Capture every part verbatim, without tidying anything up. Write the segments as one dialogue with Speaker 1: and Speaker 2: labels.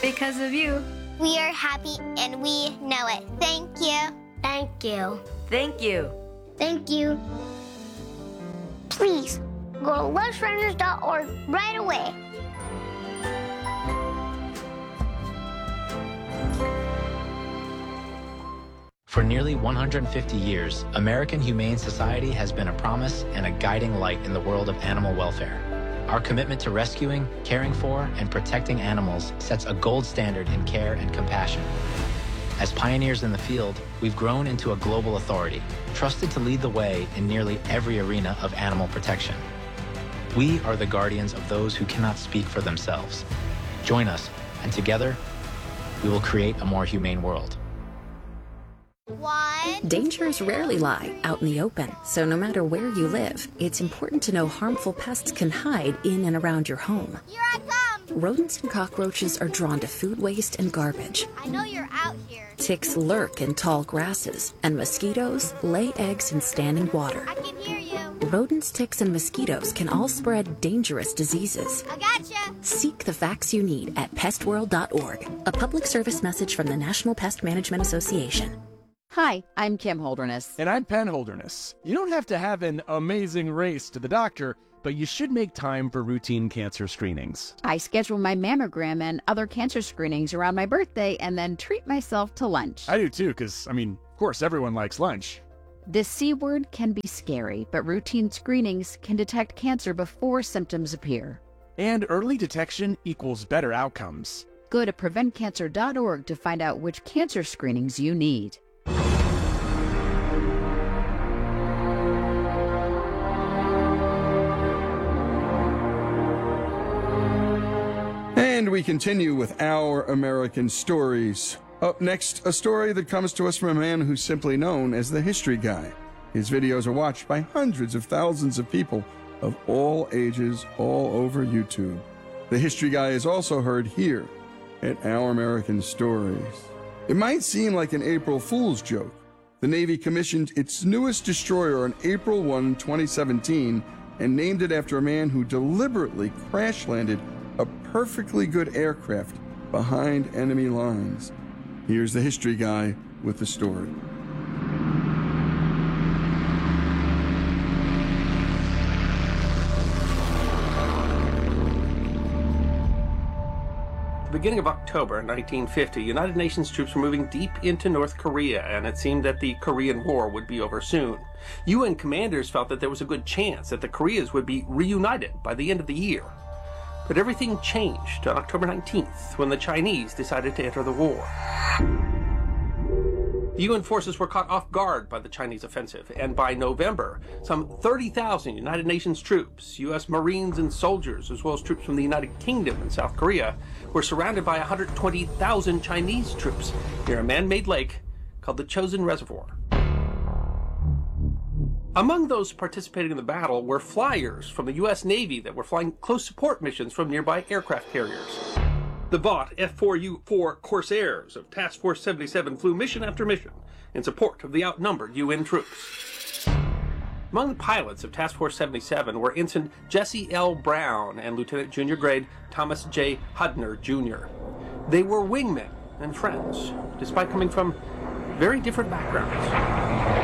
Speaker 1: Because of you.
Speaker 2: We are happy and we know it. Thank you.
Speaker 3: Thank you.
Speaker 1: Thank you.
Speaker 3: Thank you. Please, go to lunch runners dot org right away.
Speaker 4: For nearly one hundred fifty years, American Humane Society has been a promise and a guiding light in the world of animal welfare. Our commitment to rescuing, caring for, and protecting animals sets a gold standard in care and compassion. As pioneers in the field, we've grown into a global authority, trusted to lead the way in nearly every arena of animal protection. We are the guardians of those who cannot speak for themselves. Join us, and together, we will create a more humane world.
Speaker 2: One.
Speaker 5: Dangers rarely lie out in the open, so no matter where you live, it's important to know harmful pests can hide in and around your home.
Speaker 2: Here I come.
Speaker 5: Rodents and cockroaches are drawn to food waste and garbage.
Speaker 2: I know you're out here.
Speaker 5: Ticks lurk in tall grasses, and mosquitoes lay eggs in standing water.
Speaker 2: I can hear you.
Speaker 5: Rodents, ticks, and mosquitoes can all spread dangerous diseases.
Speaker 2: I gotcha.
Speaker 5: Seek the facts you need at pest world dot org, a public service message from the National Pest Management Association.
Speaker 6: Hi, I'm Kim Holderness.
Speaker 7: And I'm Penn Holderness. You don't have to have an amazing race to the doctor, but you should make time for routine cancer screenings.
Speaker 6: I schedule my mammogram and other cancer screenings around my birthday and then treat myself to lunch.
Speaker 7: I do too, because, I mean, of course, everyone likes lunch.
Speaker 6: The C word can be scary, but routine screenings can detect cancer before symptoms appear.
Speaker 7: And early detection equals better outcomes.
Speaker 6: Go to prevent cancer dot org to find out which cancer screenings you need.
Speaker 8: And we continue with Our American Stories. Up next, a story that comes to us from a man who's simply known as the History Guy. His videos are watched by hundreds of thousands of people of all ages all over YouTube. The History Guy is also heard here at Our American Stories. It might seem like an April Fool's joke. The Navy commissioned its newest destroyer on April first, twenty seventeen, and named it after a man who deliberately crash-landed a perfectly good aircraft behind enemy lines. Here's the History Guy with the story.
Speaker 9: At the beginning of October nineteen fifty, United Nations troops were moving deep into North Korea, and it seemed that the Korean War would be over soon. U N commanders felt that there was a good chance that the Koreas would be reunited by the end of the year. But everything changed on October nineteenth when the Chinese decided to enter the war. The U N forces were caught off guard by the Chinese offensive, and by November, some thirty thousand United Nations troops, U S Marines and soldiers, as well as troops from the United Kingdom and South Korea, were surrounded by one hundred twenty thousand Chinese troops near a man-made lake called the Chosin Reservoir. Among those participating in the battle were flyers from the U S Navy that were flying close support missions from nearby aircraft carriers. The Vought F four U four Corsairs of Task Force seventy-seven flew mission after mission in support of the outnumbered U N troops. Among the pilots of Task Force seventy-seven were Ensign Jesse L. Brown and Lieutenant Junior Grade Thomas J. Hudner, Junior They were wingmen and friends, despite coming from very different backgrounds.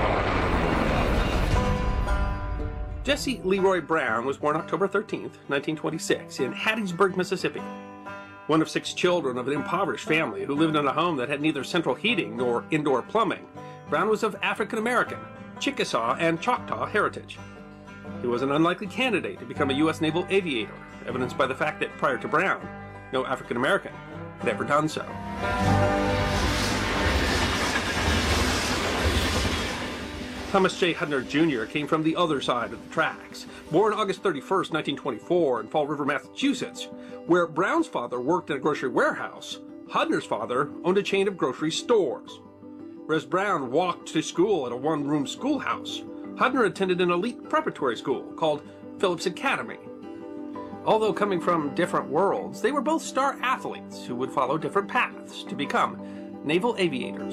Speaker 9: Jesse Leroy Brown was born October thirteenth, nineteen twenty-six, in Hattiesburg, Mississippi. One of six children of an impoverished family who lived in a home that had neither central heating nor indoor plumbing, Brown was of African American, Chickasaw, and Choctaw heritage. He was an unlikely candidate to become a U S naval aviator, evidenced by the fact that prior to Brown, no African American had ever done so. Thomas J. Hudner, Junior came from the other side of the tracks. Born August thirty-first, nineteen twenty-four in Fall River, Massachusetts, where Brown's father worked in a grocery warehouse, Hudner's father owned a chain of grocery stores. Whereas Brown walked to school at a one-room schoolhouse, Hudner attended an elite preparatory school called Phillips Academy. Although coming from different worlds, they were both star athletes who would follow different paths to become naval aviators.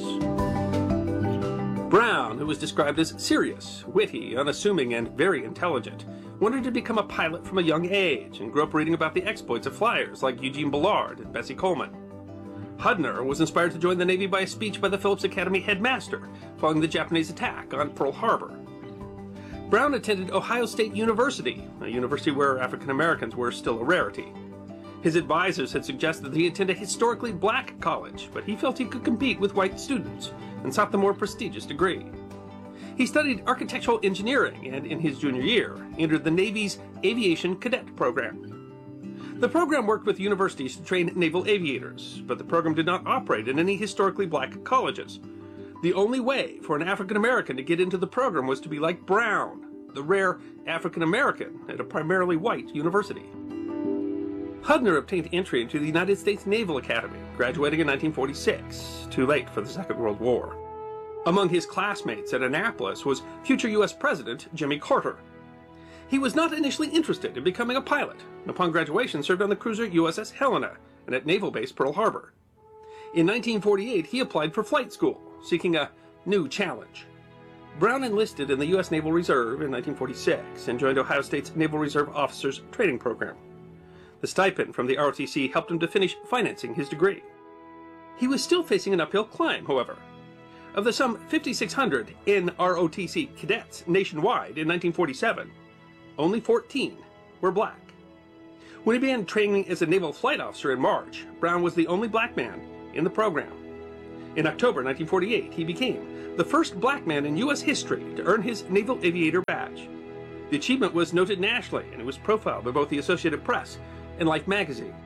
Speaker 9: Brown, who was described as serious, witty, unassuming, and very intelligent, wanted to become a pilot from a young age and grew up reading about the exploits of flyers like Eugene Bullard and Bessie Coleman. Hudner was inspired to join the Navy by a speech by the Phillips Academy headmaster following the Japanese attack on Pearl Harbor. Brown attended Ohio State University, a university where African Americans were still a rarity. His advisors had suggested that he attend a historically black college, but he felt he could compete with white students and sought the more prestigious degree. He studied architectural engineering and, in his junior year, entered the Navy's Aviation Cadet Program. The program worked with universities to train naval aviators, but the program did not operate in any historically black colleges. The only way for an African American to get into the program was to be like Brown, the rare African American at a primarily white university. Hudner obtained entry into the United States Naval Academy, graduating in nineteen forty-six, too late for the Second World War. Among his classmates at Annapolis was future U S President Jimmy Carter. He was not initially interested in becoming a pilot, and upon graduation served on the cruiser U S S Helena and at Naval Base Pearl Harbor. In nineteen forty-eight, he applied for flight school, seeking a new challenge. Brown enlisted in the U S Naval Reserve in nineteen forty-six and joined Ohio State's Naval Reserve Officers Training Program. The stipend from the R O T C helped him to finish financing his degree. He was still facing an uphill climb, however. Of the some fifty-six hundred N R O T C cadets nationwide in nineteen forty-seven, only fourteen were black. When he began training as a naval flight officer in March, Brown was the only black man in the program. In October nineteen forty-eight, he became the first black man in U S history to earn his Naval Aviator badge. The achievement was noted nationally, and it was profiled by both the Associated Press and Life magazine.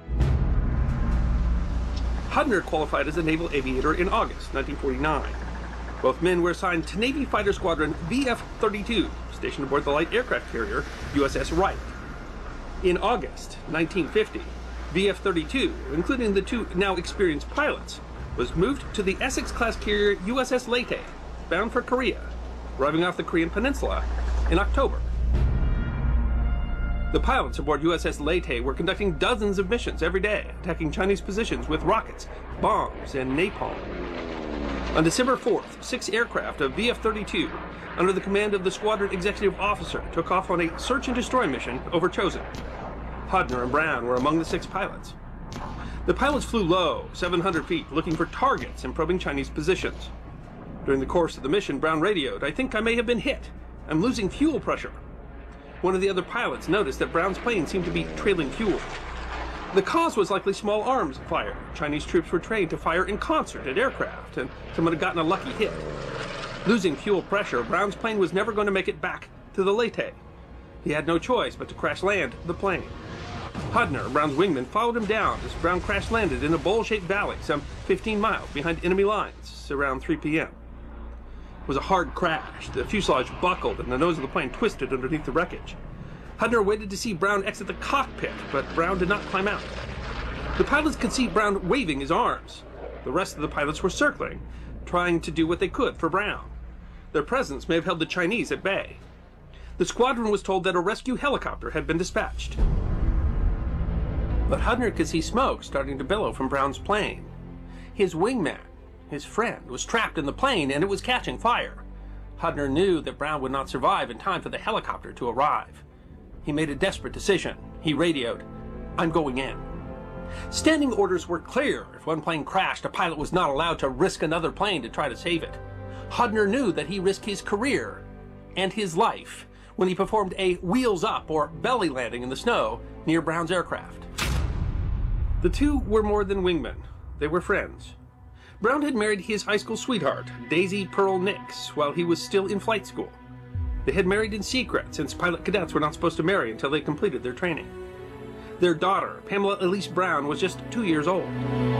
Speaker 9: Hudner qualified as a naval aviator in August nineteen forty-nine. Both men were assigned to Navy Fighter Squadron V F thirty-two, stationed aboard the light aircraft carrier U S S Wright. In August nineteen fifty, V F thirty-two, including the two now experienced pilots, was moved to the Essex-class carrier U S S Leyte, bound for Korea, arriving off the Korean Peninsula in October. The pilots aboard U S S Leyte were conducting dozens of missions every day, attacking Chinese positions with rockets, bombs, and napalm. On December fourth, six aircraft of V F thirty-two, under the command of the squadron executive officer, took off on a search and destroy mission over Chosin. Hudner and Brown were among the six pilots. The pilots flew low, seven hundred feet, looking for targets and probing Chinese positions. During the course of the mission, Brown radioed, "I think I may have been hit. I'm losing fuel pressure." One of the other pilots noticed that Brown's plane seemed to be trailing fuel. The cause was likely small arms fire. Chinese troops were trained to fire in concert at aircraft, and someone had gotten a lucky hit. Losing fuel pressure, Brown's plane was never going to make it back to the Leyte. He had no choice but to crash land the plane. Hudner, Brown's wingman, followed him down as Brown crash landed in a bowl-shaped valley some fifteen miles behind enemy lines around three p m It was a hard crash. The fuselage buckled and the nose of the plane twisted underneath the wreckage. Hudner waited to see Brown exit the cockpit, but Brown did not climb out. The pilots could see Brown waving his arms. The rest of the pilots were circling, trying to do what they could for Brown. Their presence may have held the Chinese at bay. The squadron was told that a rescue helicopter had been dispatched. But Hudner could see smoke starting to billow from Brown's plane. His wingman, his friend, was trapped in the plane and it was catching fire. Hudner knew that Brown would not survive in time for the helicopter to arrive. He made a desperate decision. He radioed, "I'm going in." Standing orders were clear. If one plane crashed, a pilot was not allowed to risk another plane to try to save it. Hudner knew that he risked his career and his life when he performed a wheels up or belly landing in the snow near Brown's aircraft. The two were more than wingmen. They were friends. Brown had married his high school sweetheart, Daisy Pearl Nix, while he was still in flight school. They had married in secret, since pilot cadets were not supposed to marry until they completed their training. Their daughter, Pamela Elise Brown, was just two years old.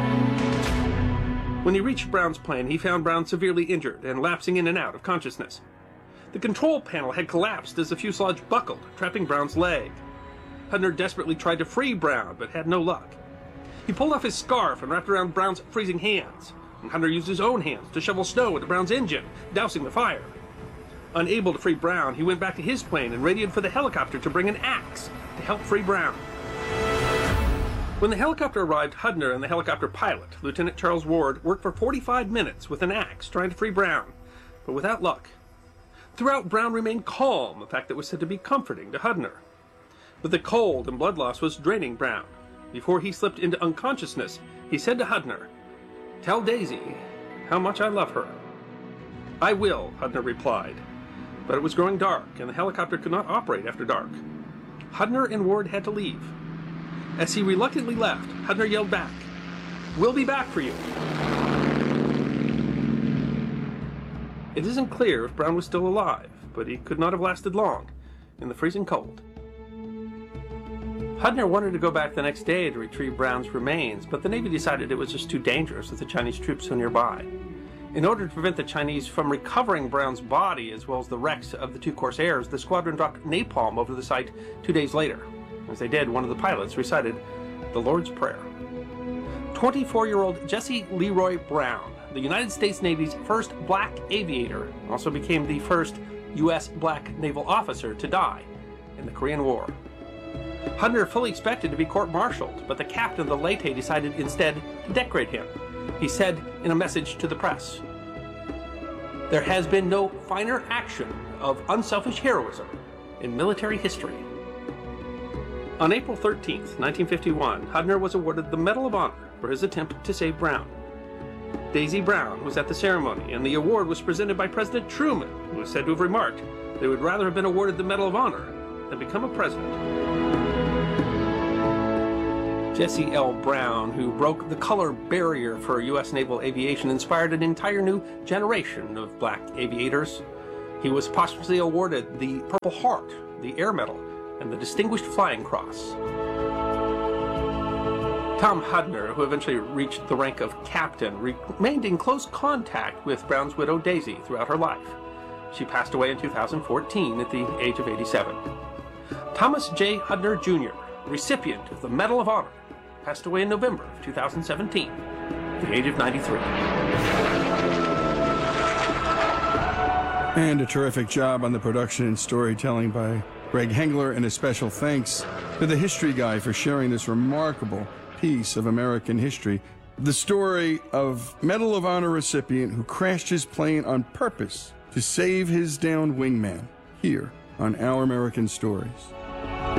Speaker 9: When he reached Brown's plane, he found Brown severely injured and lapsing in and out of consciousness. The control panel had collapsed as the fuselage buckled, trapping Brown's leg. Hudner desperately tried to free Brown, but had no luck. He pulled off his scarf and wrapped around Brown's freezing hands, and Hudner used his own hands to shovel snow into Brown's engine, dousing the fire. Unable to free Brown, he went back to his plane and radioed for the helicopter to bring an axe to help free Brown. When the helicopter arrived, Hudner and the helicopter pilot, Lieutenant Charles Ward, worked for forty-five minutes with an axe trying to free Brown, but without luck. Throughout, Brown remained calm, a fact that was said to be comforting to Hudner. But the cold and blood loss was draining Brown. Before he slipped into unconsciousness, he said to Hudner, Tell Daisy how much I love her. I will, Hudner replied. But it was growing dark, and the helicopter could not operate after dark. Hudner and Ward had to leave. As he reluctantly left, Hudner yelled back, "We'll be back for you." It isn't clear if Brown was still alive, but he could not have lasted long in the freezing cold. Hudner wanted to go back the next day to retrieve Brown's remains, but the Navy decided it was just too dangerous with the Chinese troops so nearby. In order to prevent the Chinese from recovering Brown's body as well as the wrecks of the two Corsairs, the squadron dropped napalm over the site two days later. As they did, one of the pilots recited the Lord's Prayer. twenty-four-year-old Jesse Leroy Brown, the United States Navy's first black aviator, also became the first U S black naval officer to die in the Korean War. Hudner fully expected to be court-martialed, but the captain of the Leyte decided instead to decorate him. He said in a message to the press, "There has been no finer action of unselfish heroism in military history." On April thirteenth, nineteen fifty-one, Hudner was awarded the Medal of Honor for his attempt to save Brown. Daisy Brown was at the ceremony, and the award was presented by President Truman, who was said to have remarked they would rather have been awarded the Medal of Honor than become a president. Jesse L. Brown, who broke the color barrier for U S naval aviation, inspired an entire new generation of black aviators. He was posthumously awarded the Purple Heart, the Air Medal, and the Distinguished Flying Cross. Tom Hudner, who eventually reached the rank of captain, remained in close contact with Brown's widow Daisy throughout her life. She passed away in two thousand fourteen at the age of eighty-seven. Thomas J. Hudner, Junior, recipient of the Medal of Honor, passed away in November of two thousand seventeen at the age of ninety-three.
Speaker 8: And a terrific job on the production and storytelling by Greg Hengler, and a special thanks to the History Guy for sharing this remarkable piece of American history. The story of Medal of Honor recipient who crashed his plane on purpose to save his downed wingman, here on Our American Stories.